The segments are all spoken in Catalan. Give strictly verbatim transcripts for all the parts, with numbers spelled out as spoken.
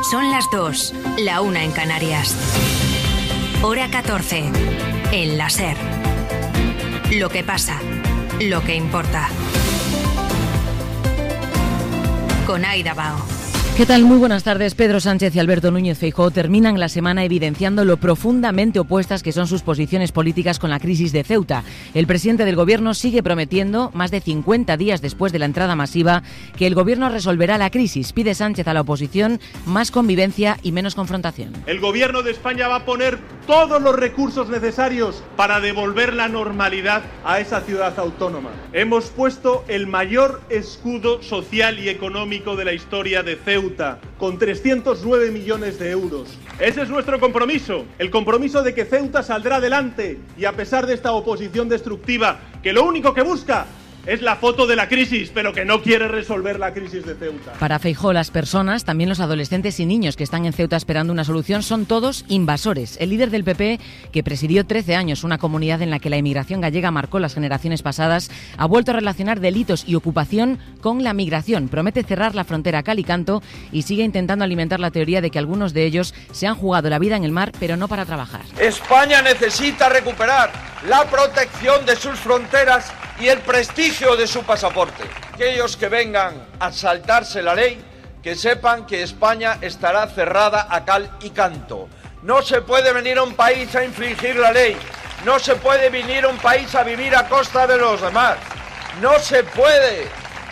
Son las dos, la una en Canarias. Hora catorce, en la SER. Lo que pasa, lo que importa. Con Aida Bao. ¿Qué tal? Muy buenas tardes. Pedro Sánchez y Alberto Núñez Feijóo terminan la semana evidenciando lo profundamente opuestas que son sus posiciones políticas con la crisis de Ceuta. El presidente del Gobierno sigue prometiendo, más de cincuenta días después de la entrada masiva, que el Gobierno resolverá la crisis. Pide Sánchez a la oposición más convivencia y menos confrontación. El Gobierno de España va a poner todos los recursos necesarios para devolver la normalidad a esa ciudad autónoma. Hemos puesto el mayor escudo social y económico de la historia de Ceuta, con trescientos nueve millones de euros. Ese es nuestro compromiso, el compromiso de que Ceuta saldrá adelante y a pesar de esta oposición destructiva, que lo único que busca es la foto de la crisis, pero que no quiere resolver la crisis de Ceuta. Para Feijóo, las personas, también los adolescentes y niños que están en Ceuta esperando una solución, son todos invasores. El líder del P P, que presidió trece años una comunidad en la que la inmigración gallega marcó las generaciones pasadas, ha vuelto a relacionar delitos y ocupación con la migración. Promete cerrar la frontera a cal y canto y sigue intentando alimentar la teoría de que algunos de ellos se han jugado la vida en el mar, pero no para trabajar. España necesita recuperar la protección de sus fronteras y el prestigio de su pasaporte. Aquellos que vengan a saltarse la ley, que sepan que España estará cerrada a cal y canto. No se puede venir a un país a infringir la ley, no se puede venir a un país a vivir a costa de los demás, no se puede.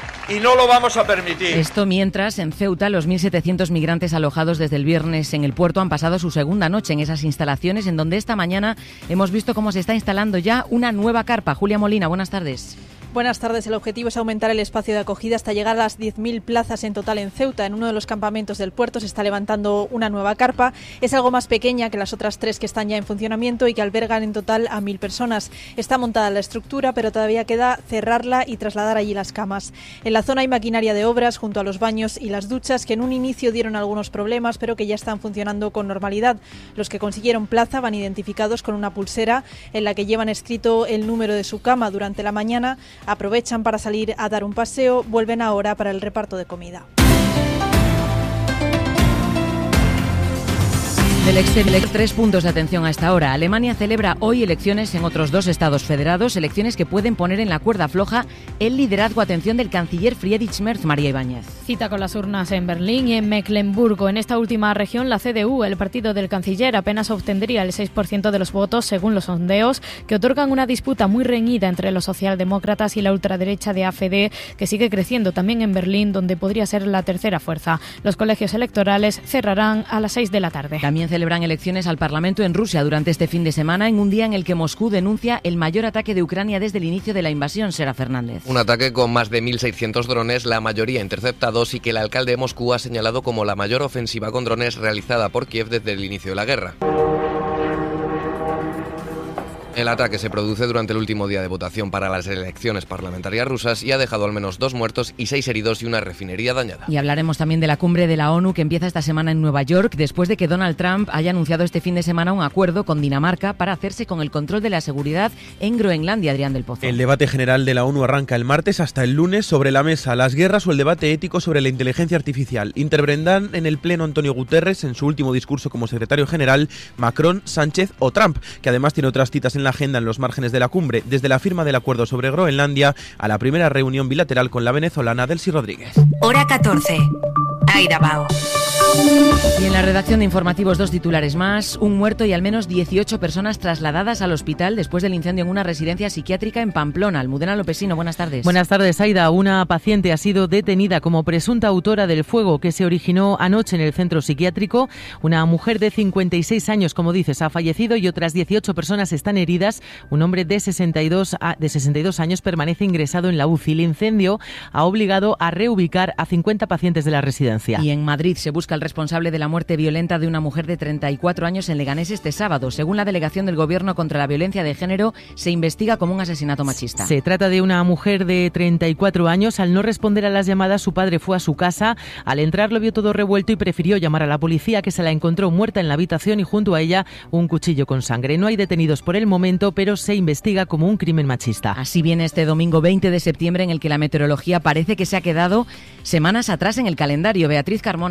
Y no lo vamos a permitir. Esto mientras, en Ceuta, los mil setecientos migrantes alojados desde el viernes en el puerto han pasado su segunda noche en esas instalaciones, en donde esta mañana hemos visto cómo se está instalando ya una nueva carpa. Julia Molina, buenas tardes. Buenas tardes. El objetivo es aumentar el espacio de acogida hasta llegar a las diez mil plazas en total en Ceuta. En uno de los campamentos del puerto se está levantando una nueva carpa. Es algo más pequeña que las otras tres que están ya en funcionamiento y que albergan en total a mil personas. Está montada la estructura, pero todavía queda cerrarla y trasladar allí las camas. En la zona hay maquinaria de obras junto a los baños y las duchas que en un inicio dieron algunos problemas, pero que ya están funcionando con normalidad. Los que consiguieron plaza van identificados con una pulsera en la que llevan escrito el número de su cama durante la mañana. Aprovechan para salir a dar un paseo, vuelven ahora para el reparto de comida. Del exterior, tres puntos de atención a esta hora. Alemania celebra hoy elecciones en otros dos estados federados, elecciones que pueden poner en la cuerda floja el liderazgo, atención, del canciller Friedrich Merz. María Ibáñez. Cita con las urnas en Berlín y en Mecklemburgo. En esta última región, la C D U, el partido del canciller, apenas obtendría el seis por ciento de los votos según los sondeos, que otorgan una disputa muy reñida entre los socialdemócratas y la ultraderecha de A F D, que sigue creciendo también en Berlín, donde podría ser la tercera fuerza. Los colegios electorales cerrarán a las seis de la tarde. También celebran elecciones al Parlamento en Rusia durante este fin de semana, en un día en el que Moscú denuncia el mayor ataque de Ucrania desde el inicio de la invasión. Sera Fernández. Un ataque con más de mil seiscientos drones, la mayoría interceptados, y que el alcalde de Moscú ha señalado como la mayor ofensiva con drones realizada por Kiev desde el inicio de la guerra. El ataque se produce durante el último día de votación para las elecciones parlamentarias rusas y ha dejado al menos dos muertos y seis heridos y una refinería dañada. Y hablaremos también de la cumbre de la ONU que empieza esta semana en Nueva York, después de que Donald Trump haya anunciado este fin de semana un acuerdo con Dinamarca para hacerse con el control de la seguridad en Groenlandia. Adrián del Pozo. El debate general de la ONU arranca el martes hasta el lunes. Sobre la mesa, las guerras o el debate ético sobre la inteligencia artificial. Intervendrán en el pleno Antonio Guterres en su último discurso como secretario general, Macron, Sánchez o Trump, que además tiene otras citas en la agenda en los márgenes de la cumbre, desde la firma del acuerdo sobre Groenlandia a la primera reunión bilateral con la venezolana Delcy Rodríguez. Hora catorce. Aida Bao. Y en la redacción de informativos, dos titulares más. Un muerto y al menos dieciocho personas trasladadas al hospital después del incendio en una residencia psiquiátrica en Pamplona. Almudena Lopesino, buenas tardes. Buenas tardes, Aida. Una paciente ha sido detenida como presunta autora del fuego que se originó anoche en el centro psiquiátrico. Una mujer de cincuenta y seis años, como dices, ha fallecido y otras dieciocho personas están heridas. Un hombre de sesenta y dos, de sesenta y dos años permanece ingresado en la U C I. El incendio ha obligado a reubicar a cincuenta pacientes de la residencia. Y en Madrid se busca al responsable de la muerte violenta de una mujer de treinta y cuatro años en Leganés este sábado. Según la delegación del Gobierno contra la Violencia de Género, se investiga como un asesinato machista. Se trata de una mujer de treinta y cuatro años. Al no responder a las llamadas, su padre fue a su casa. Al entrar lo vio todo revuelto y prefirió llamar a la policía, que se la encontró muerta en la habitación y junto a ella un cuchillo con sangre. No hay detenidos por el momento, pero se investiga como un crimen machista. Así viene este domingo veinte de septiembre, en el que la meteorología parece que se ha quedado semanas atrás en el calendario. Beatriz Carmona, buenas tardes.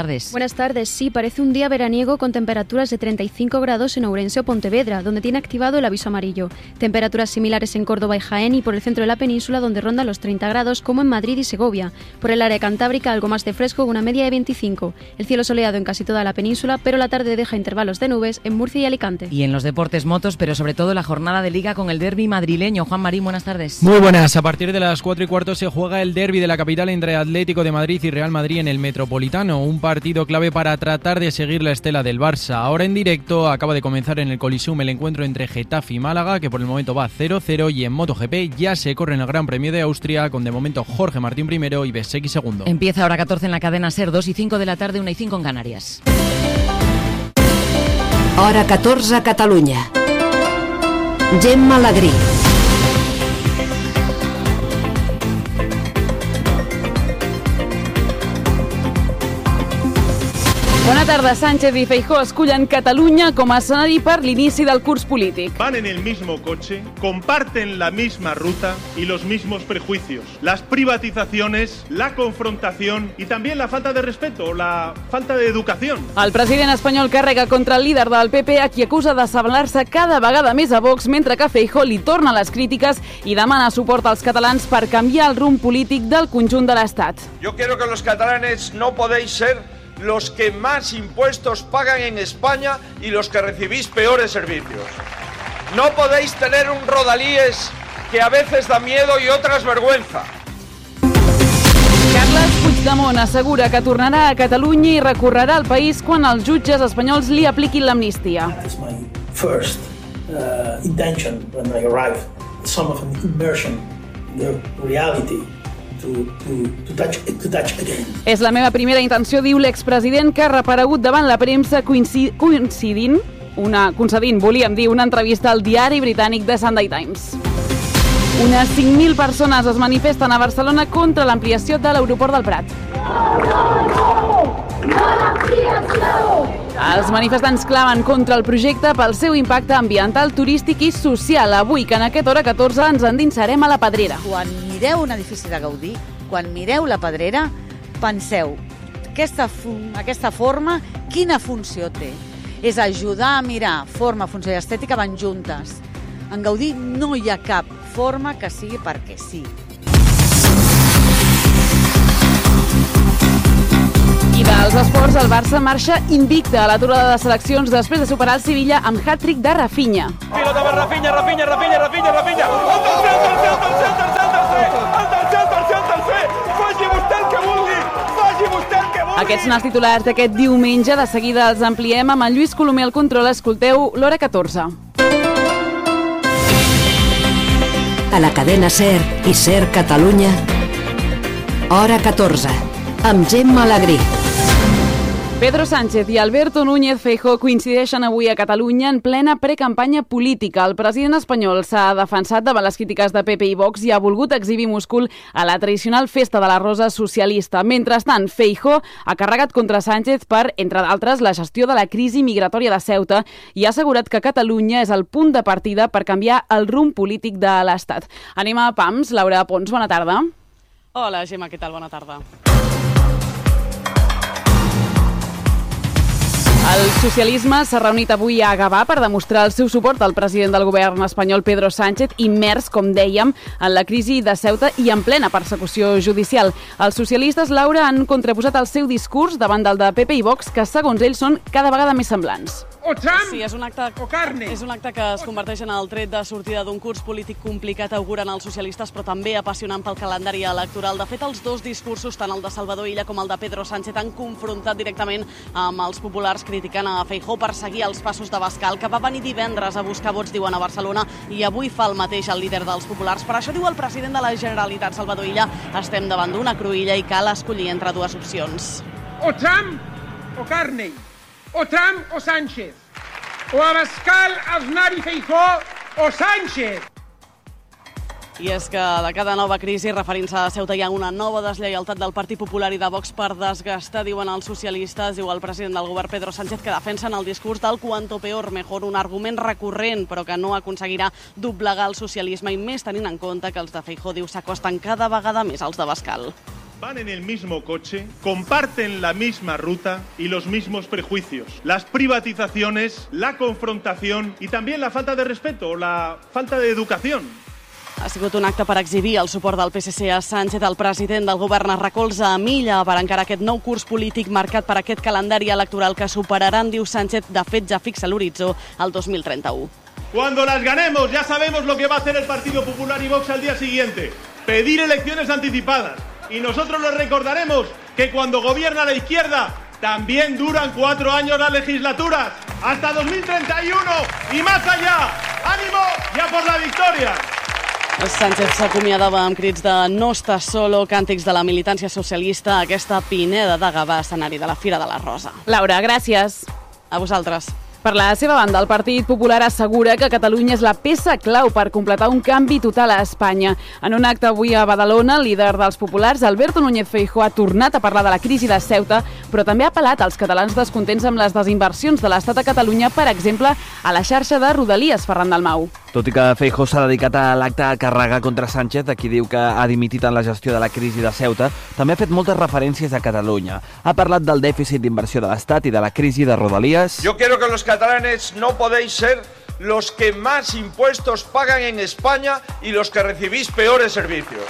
tardes. Buenas tardes. Sí, parece un día veraniego con temperaturas de treinta y cinco grados en Ourense o Pontevedra, donde tiene activado el aviso amarillo. Temperaturas similares en Córdoba y Jaén y por el centro de la península, donde rondan los treinta grados, como en Madrid y Segovia. Por el área cantábrica, algo más de fresco, una media de veinticinco. El cielo soleado en casi toda la península, pero la tarde deja intervalos de nubes en Murcia y Alicante. Y en los deportes, motos, pero sobre todo la jornada de Liga con el derbi madrileño. Juan Marín, buenas tardes. Muy buenas. A partir de las cuatro y cuarto se juega el derbi de la capital entre Atlético de Madrid y Real Madrid en el Metropolitano. Un partido clave para tratar de seguir la estela del Barça. Ahora en directo acaba de comenzar en el Coliseum el encuentro entre Getafe y Málaga, que por el momento va cero cero, y en MotoGP ya se corre en el Gran Premio de Austria con de momento Jorge Martín primero y Bezzecchi segundo. Empieza ahora catorce en la cadena SER, dos y cinco de la tarde, una y cinco en Canarias. Hora catorze a Catalunya. Gemma Alegrí. Bona tarda. Sánchez y Feijóo escullen Catalunya com a escenari per l'inici del curs polític. Van en el mismo coche, comparten la misma ruta y los mismos prejuicios. Las privatizaciones, la confrontación y también la falta de respeto, la falta de educación. El president espanyol carrega contra el líder del P P, a qui acusa d'assemblar-se cada vegada més a Vox, mentre que Feijóo li torna les crítiques i demana suport als catalans per canviar el rumb polític del conjunt de l'Estat. Yo quiero que los catalanes no podéis ser los que más impuestos pagan en España y los que recibís peores servicios. No podéis tener un rodalíes que a veces da miedo y otras vergüenza. Carles Puigdemont assegura que tornarà a Catalunya i recorrerà al país quan els jutges espanyols li apliquin l'amnistia. That is my first uh, intention when I arrive. Some of an immersion in the reality. To, to, to touch, to touch again. És la meva primera intenció, diu l'expresident, que ha reparegut davant la premsa coincidint, una, concedint, volíem dir, una entrevista al diari britànic The Sunday Times. Unes cinc mil persones es manifesten a Barcelona contra l'ampliació de l'aeroport del Prat. Els manifestants clamen contra el projecte pel seu impacte ambiental, turístic i social. Avui, que en aquesta hora catorze ens endinsarem a la Pedrera. Quan mireu un edifici de Gaudí, quan mireu la Pedrera, penseu, aquesta, aquesta forma, quina funció té? És ajudar a mirar forma, funció i estètica van juntes. En Gaudí no hi ha cap forma que sigui perquè sí. I dels esports, el Barça marxa invicta a l'aturada de seleccions després de superar el Sevilla amb hat-trick de Rafinha. Pilota per Rafinha, Rafinha, Rafinha, Rafinha, Rafinha. El tercer, el tercer, el tercer, el tercer, el tercer, el tercer, el tercer, el tercer. Faci vostè el que vulgui, faci vostè el que vulgui. Aquests són els titulars d'aquest diumenge. De seguida els ampliem amb en Lluís Colomer al control. Escolteu l'hora catorze. A la cadena SER i SER Catalunya, hora catorze, amb Gemma Alegrí. Pedro Sánchez i Alberto Núñez Feijóo coincideixen avui a Catalunya en plena precampanya política. El president espanyol s'ha defensat davant les crítiques de P P i Vox i ha volgut exhibir múscul a la tradicional festa de la Rosa socialista. Mentrestant, Feijóo ha carregat contra Sánchez per, entre d'altres, la gestió de la crisi migratòria de Ceuta i ha assegurat que Catalunya és el punt de partida per canviar el rumb polític de l'Estat. Anem a Pams. Laura Pons, bona tarda. Hola, Gemma, què tal? Bona tarda. El socialisme s'ha reunit avui a Gavà per demostrar el seu suport al president del govern espanyol, Pedro Sánchez, immers, com dèiem, en la crisi de Ceuta i en plena persecució judicial. Els socialistes, Laura, han contraposat el seu discurs davant del de P P i Vox, que segons ells són cada vegada més semblants. O tram, sí, és un acte, o carne. És un acte que es converteix en el tret de sortida d'un curs polític complicat, auguren els socialistes, però també apassionant pel calendari electoral. De fet, els dos discursos, tant el de Salvador Illa com el de Pedro Sánchez, han confrontat directament amb els populars, criticant a Feijóo per seguir els passos d'Abascal, que va venir divendres a buscar vots, diuen, a Barcelona, i avui fa el mateix el líder dels populars. Per això diu el president de la Generalitat, Salvador Illa, estem davant d'una cruïlla i cal escollir entre dues opcions. O Trump o Carney, o Trump o Sánchez, o Abascal, Aznar i Feijóo o Sánchez. I és que de cada nova crisi, referint-se a Ceuta, hi ha una nova deslleialtat del Partit Popular i de Vox per desgastar, diuen els socialistes, diu el president del govern, Pedro Sánchez, que defensen el discurs del cuanto peor mejor, un argument recurrent, però que no aconseguirà doblegar el socialisme, i més tenint en compte que els de Feijóo, diu, s'acosten cada vegada més als d'Abascal. van en el mismo coche, comparten la misma ruta y los mismos prejuicios. Las privatizaciones, la confrontación y también la falta de respeto o la falta de educación. Ha sigut un acte per exhibir el suport del P S C a Sánchez. El president del govern es recolza a Milla per encarar aquest nou curs polític marcat per aquest calendari electoral que superaran, diu Sánchez, de fet ja fixa l'horitzó al dos mil trenta-u. Cuando las ganemos ya sabemos lo que va a hacer el Partido Popular y Vox al día siguiente. Pedir elecciones anticipadas. Y nosotros les recordaremos que cuando gobierna la izquierda también duran cuatro años las legislaturas. Hasta dos mil treinta y uno y más allá. ¡Ánimo! ¡Ya por la victoria! Sánchez s'acomiadava amb crits de no estàs solo, càntics de la militància socialista a aquesta Pineda de Gavà, escenari de la Fira de la Rosa. Laura, gràcies. A vosaltres. Per la seva banda, el Partit Popular assegura que Catalunya és la peça clau per completar un canvi total a Espanya. En un acte avui a Badalona, el líder dels populars, Alberto Núñez Feijóo, ha tornat a parlar de la crisi de Ceuta, però també ha apel·lat als catalans descontents amb les desinversions de l'Estat a Catalunya, per exemple, a la xarxa de Rodalies, Ferran Dalmau. Tot i que Feijóo s'ha dedicat a l'acte a carregar contra Sánchez, a qui diu que ha dimitit en la gestió de la crisi de Ceuta, també ha fet moltes referències a Catalunya. Ha parlat del dèficit d'inversió de l'Estat i de la crisi de Rodalies. Yo quiero que los catalanes no podéis ser los que más impuestos pagan en España y los que recibís peores servicios.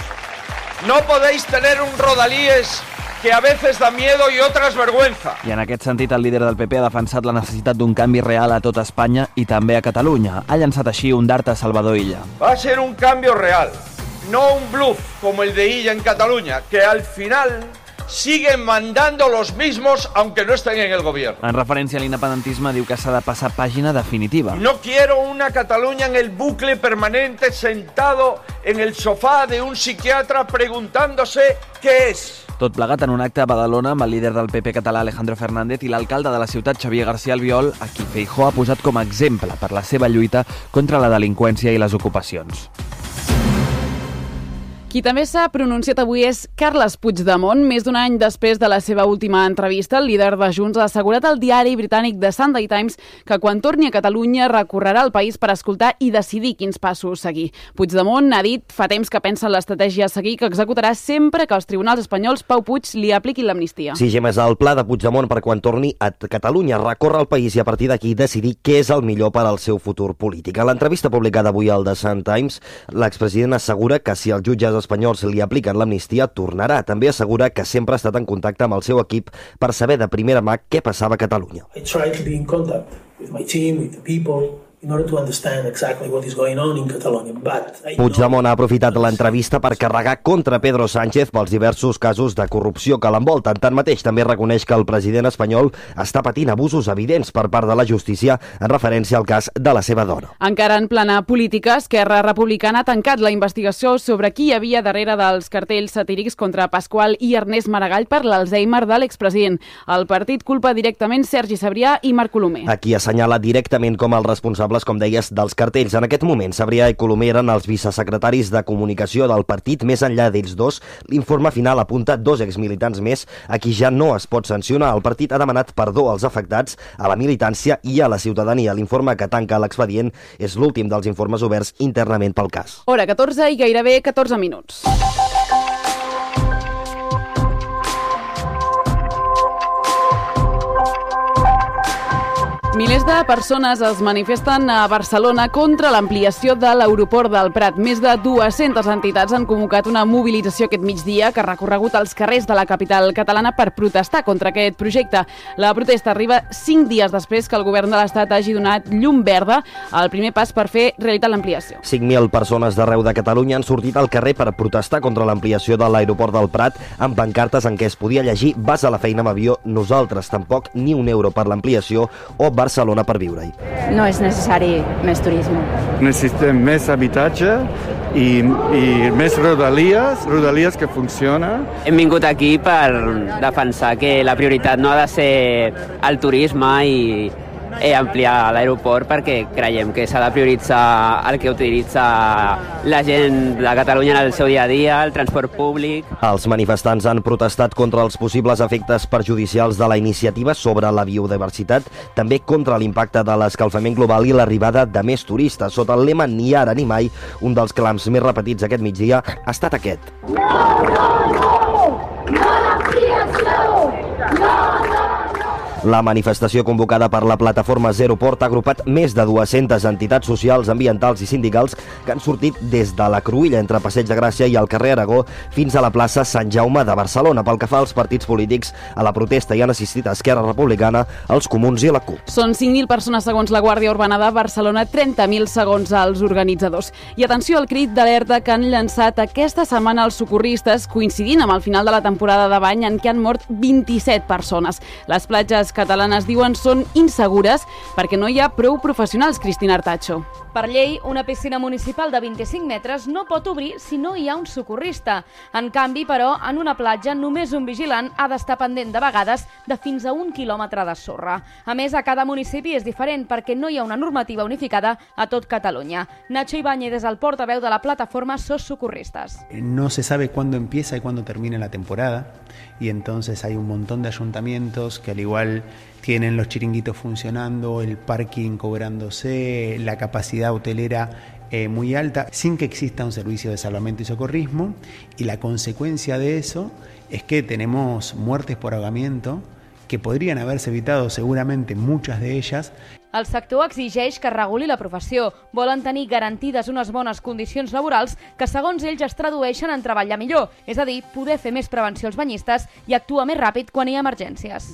No podéis tener un Rodalies que a veces da miedo y otras vergüenza. I en aquest sentit, el líder del P P ha defensat la necessitat d'un canvi real a tota Espanya i també a Catalunya. Ha llançat així un dart a Salvador Illa. Va a ser un cambio real, no un bluff como el de Illa en Cataluña, que al final siguen mandando los mismos aunque no estén en el gobierno. En referència a l'independentisme, diu que s'ha de passar pàgina definitiva. No quiero una Cataluña en el bucle permanente sentado en el sofá de un psiquiatra preguntándose qué es. Tot plegat en un acte a Badalona amb el líder del P P català Alejandro Fernández i l'alcalde de la ciutat Xavier García Albiol, a qui Feijóo ha posat com a exemple per la seva lluita contra la delinqüència i les ocupacions. Qui també s'ha pronunciat avui és Carles Puigdemont. Més d'un any després de la seva última entrevista, el líder de Junts ha assegurat al diari britànic The Sunday Times que quan torni a Catalunya recorrerà el país per escoltar i decidir quins passos seguir. Puigdemont ha dit fa temps que pensa en l'estratègia a seguir, que executarà sempre que els tribunals espanyols Pau Puig li apliquin l'amnistia. Sí, Gemma, és el pla de Puigdemont per quan torni a Catalunya, recórrer el país i a partir d'aquí decidir què és el millor per al seu futur polític. A l'entrevista publicada avui al The Sun Times, l'expresident assegura que si els jutges espanyols li apliquen l'amnistia, tornarà. També assegura que sempre ha estat en contacte amb el seu equip per saber de primera mà què passava a Catalunya. I try to be in contact with my team, with the people, in order to understand exactly what is going on in Catalonia. But Puigdemont ha aprofitat l'entrevista per carregar contra Pedro Sánchez pels diversos casos de corrupció que l'envolten. Tanmateix, també reconeix que el president espanyol està patint abusos evidents per part de la justícia en referència al cas de la seva dona. Encara en plana política, Esquerra Republicana ha tancat la investigació sobre qui hi havia darrere dels cartells satírics contra Pasqual i Ernest Maragall per l'Alzheimer de l'expresident. El partit culpa directament Sergi Sabrià i Marc Colomer. Aquí assenyala directament com els responsables, com deies, dels cartells. En aquest moment, Sabrià i Colomer eren els vicesecretaris de comunicació del partit. Més enllà d'ells dos, l'informe final apunta dos exmilitants més a qui ja no es pot sancionar. El partit ha demanat perdó als afectats, a la militància i a la ciutadania. L'informe que tanca l'expedient és l'últim dels informes oberts internament pel cas. Hora catorze i gairebé catorze minuts. Milers de persones es manifesten a Barcelona contra l'ampliació de l'aeroport del Prat. Més de dues-centes entitats han convocat una mobilització aquest migdia que ha recorregut els carrers de la capital catalana per protestar contra aquest projecte. La protesta arriba cinc dies després que el govern de l'Estat hagi donat llum verda al primer pas per fer realitat l'ampliació. cinc mil persones d'arreu de Catalunya han sortit al carrer per protestar contra l'ampliació de l'aeroport del Prat amb pancartes en què es podia llegir "Vas a la feina amb avió, nosaltres tampoc, ni un euro per l'ampliació" o Barcelona per viure-hi. No és necessari més turisme. Necessitem més habitatge i, i més rodalies, rodalies que funciona. Hem vingut aquí per defensar que la prioritat no ha de ser el turisme i eh, ampliar l'aeroport, perquè creiem que s'ha de prioritzar el que utilitza la gent de Catalunya en el seu dia a dia, el transport públic. Els manifestants han protestat contra els possibles efectes perjudicials de la iniciativa sobre la biodiversitat, també contra l'impacte de l'escalfament global i l'arribada de més turistes. Sota el lema "Ni ara ni mai", un dels clams més repetits aquest migdia ha estat aquest. No, no, no! La manifestació convocada per la plataforma Zero Port ha agrupat més de dues-centes entitats socials, ambientals i sindicals que han sortit des de la Cruïlla entre Passeig de Gràcia i el carrer Aragó fins a la plaça Sant Jaume de Barcelona. Pel que fa als partits polítics, a la protesta hi han assistit Esquerra Republicana, els Comuns i la CUP. Són cinc mil persones segons la Guàrdia Urbana de Barcelona, trenta mil segons els organitzadors. I atenció al crit d'alerta que han llançat aquesta setmana els socorristes, coincidint amb el final de la temporada de bany en què han mort vint-i-set persones. Les platges catalanes, diuen, són insegures perquè no hi ha prou professionals. Cristina Artacho. Per llei, una piscina municipal de vint-i-cinc metres no pot obrir si no hi ha un socorrista. En canvi, però, en una platja només un vigilant ha d'estar pendent de vegades de fins a un quilòmetre de sorra. A més, a cada municipi és diferent perquè no hi ha una normativa unificada a tot Catalunya. Nacho Ibáñez és el portaveu de la plataforma SOS Socorristas. No se sabe cuándo empieza y cuándo termina la temporada y entonces hay un montón de ayuntamientos que al igual tienen los chiringuitos funcionando, el parking cobrándose, la capacidad hotelera eh, muy alta, sin que exista un servicio de salvamento y socorrismo, y la consecuencia de eso es que tenemos muertes por ahogamiento que podrien haver-se evitado seguramente muchas de ellas. El sector exigeix que es reguli la professió. Volen tenir garantides unes bones condicions laborals que, segons ells, es tradueixen en treballar millor, és a dir, poder fer més prevenció als banyistes i actuar més ràpid quan hi ha emergències.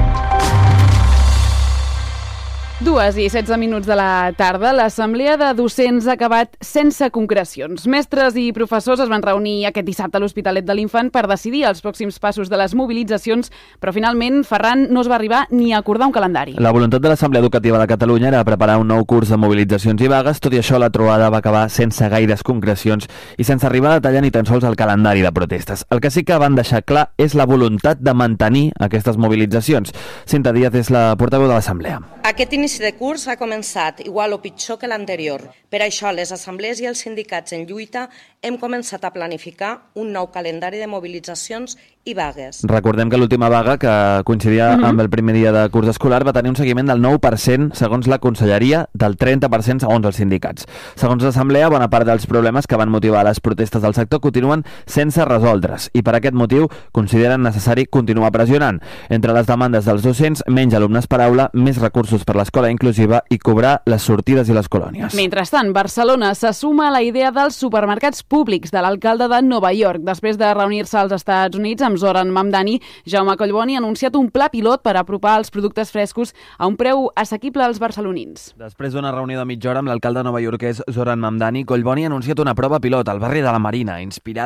Dues i setze minuts de la tarda, l'assemblea de docents ha acabat sense concrecions. Mestres i professors es van reunir aquest dissabte a l'Hospitalet de l'Infant per decidir els pròxims passos de les mobilitzacions, però finalment, Ferran, no es va arribar ni a acordar un calendari. La voluntat de l'Assemblea Educativa de Catalunya era preparar un nou curs de mobilitzacions i vagues, tot i això la trobada va acabar sense gaires concrecions i sense arribar a detallar ni tan sols el calendari de protestes. El que sí que van deixar clar és la voluntat de mantenir aquestes mobilitzacions. Cinta Díaz és la portaveu de l'Assemblea. Aquest inici de curs ha començat igual o pitjor que l'anterior. Per això, les assemblees i els sindicats en lluita hem començat a planificar un nou calendari de mobilitzacions i vagues. Recordem que l'última vaga, que coincidia uh-huh. amb el primer dia de curs escolar, va tenir un seguiment del nou per cent segons la Conselleria, del trenta per cent segons els sindicats. Segons l'Assemblea, bona part dels problemes que van motivar les protestes del sector continuen sense resoldre's i per aquest motiu consideren necessari continuar pressionant. Entre les demandes dels docents, menys alumnes per aula, més recursos per l'escola inclusiva i cobrar les sortides i les colònies. Mentrestant, Barcelona se suma a la idea dels supermercats públics de l'alcalde de Nova York. Després de reunir-se als Estats Units amb Zoran Mamdani, Jaume Collboni ha anunciat un pla pilot per apropar els productes frescos a un preu assequible als barcelonins. Després d'una reunió de mitja hora amb l'alcalde novaiorquès Zoran Mamdani, Collboni ha anunciat una prova pilot al barri de la Marina, inspirada